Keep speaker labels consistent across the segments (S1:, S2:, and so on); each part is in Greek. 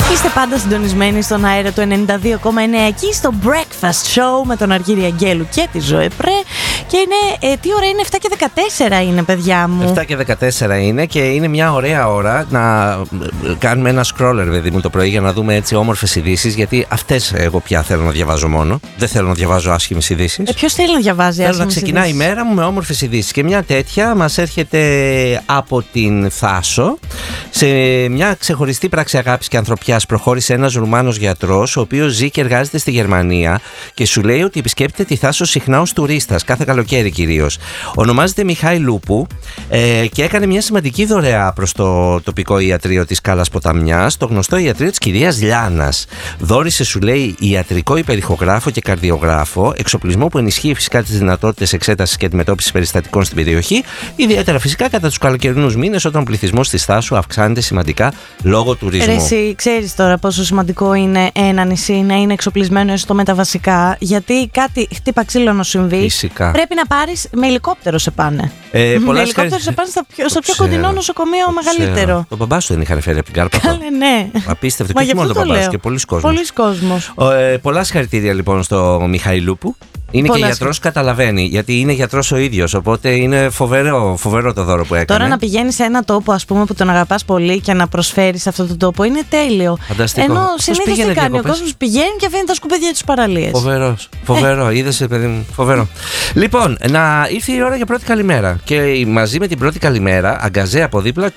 S1: Είστε πάντα συντονισμένοι στον αέρα του 92,9 εκεί στο Breakfast Show με τον Αργύρη Αγγέλου και τη Ζωέ Πρέ. Και είναι, τι ώρα είναι, 7 και 14 είναι, παιδιά μου.
S2: 7 και 14 είναι και είναι μια ωραία ώρα να κάνουμε ένα scroller, παιδί μου, το πρωί για να δούμε έτσι όμορφες ειδήσεις. Γιατί αυτές εγώ πια θέλω να διαβάζω μόνο. Δεν θέλω να διαβάζω άσχημες ειδήσεις.
S1: Ποιος θέλει να διαβάζει άσχημες ειδήσεις?
S2: Θέλω να ξεκινάει η μέρα μου με όμορφες ειδήσεις. Και μια τέτοια μας έρχεται από την Θάσο. Σε μια ξεχωριστή πράξη αγάπης και ανθρωπιάς προχώρησε ένας Ρουμάνος γιατρός, ο οποίος ζει και εργάζεται στη Γερμανία και σου λέει ότι επισκέπτεται τη Θάσο συχνά ως τουρίστας, κάθε καλοκαίρι κυρίως. Ονομάζεται Μιχάη Λούπου και έκανε μια σημαντική δωρεά προς το τοπικό ιατρείο της Κάλας Ποταμιάς, το γνωστό ιατρείο της κυρίας Λιάνας. Δώρισε, σου λέει, ιατρικό υπερηχογράφο και καρδιογράφο, εξοπλισμό που ενισχύει φυσικά τις δυνατότητες εξέτασης και αντιμετώπισης περιστατικών στην περιοχή, ιδιαίτερα φυσικά κατά τους καλοκαιρινούς μήνες, όταν ο πληθυσμός της Θάσου αυξάνεται σημαντικά λόγω τουρισμού.
S1: Εσύ ξέρεις τώρα πόσο σημαντικό είναι ένα νησί να είναι εξοπλισμένο έστω με τα βασικά, γιατί κάτι χτύπα ξύλο να συμβεί.
S2: Φυσικά.
S1: Πρέπει να πάρεις με ελικόπτερο σε πάνε. Με ελικόπτερο σε πάνε στο πιο κοντινό νοσοκομείο μεγαλύτερο.
S2: Το μπαμπά σου δεν είχαν φέρει από την Κάρπαθο.
S1: Καλέ, ναι.
S2: Απίστευτο. Και όχι μόνο το μπαμπά σου, και πολλοί κόσμος. Πολλά συγχαρητήρια λοιπόν στο Μιχάη Λούπου. Είναι και γιατρός, καταλαβαίνει, γιατί είναι γιατρός ο ίδιος. Οπότε είναι φοβερό το δώρο που έκανε.
S1: Τώρα να πηγαίνεις σε ένα τόπο, ας πούμε, που τον αγαπάς πολύ και να προσφέρεις σε αυτό το τόπο είναι τέλειο.
S2: Φανταστικό.
S1: Ενώ συνήθως τι κάνει, ο κόσμος πηγαίνει και αφήνει τα σκουπίδια της παραλίες.
S2: Φοβερό. Είδες, παιδί μου, φοβερό. Λοιπόν, να ήρθε η ώρα για πρώτη καλημέρα. Και μαζί με την πρώτη καλημέρα, αγκαζέ από δίπλα,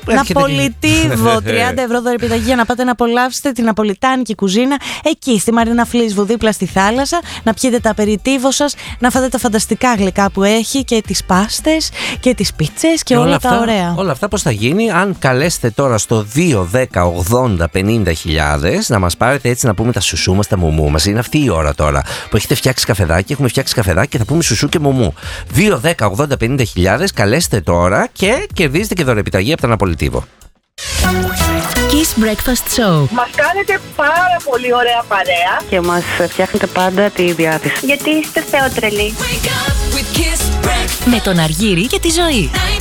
S1: Ναπολιτίβο, 30 ευρώ δωρεπιταγή για να πάτε να απολαύσετε την ναπολιτάνικη κουζίνα εκεί στη Μαρίνα Φλίσβου, δίπλα στη θάλασσα, να πιείτε τα απεριτίβο σας, να φάτε τα φανταστικά γλυκά που έχει και τις πάστες και τις πίτσες και όλα τα ωραία.
S2: Όλα αυτά πώς θα γίνει αν καλέσετε τώρα στο 2, 10, 80, 50 χιλιάδες να μας πάρετε, έτσι να πούμε τα σουσού μας, τα μουμού μας. Είναι αυτή η ώρα τώρα που έχετε φτιάξει καφεδάκι, έχουμε φτιάξει καφεδάκι και θα πούμε σουσού και μουμού. 2, 10, 80, 50 χιλιάδες, καλέστε τώρα και κερδίζετε και δωρεπιταγή από τον Απολυτίβο.
S3: Kiss Breakfast Show.
S4: Μας κάνετε πάρα πολύ ωραία παρέα
S5: και μας φτιάχνετε πάντα τη διάθεση.
S4: γιατί είστε θεότρελοι.
S3: Με τον Αργύρη και τη Ζωή.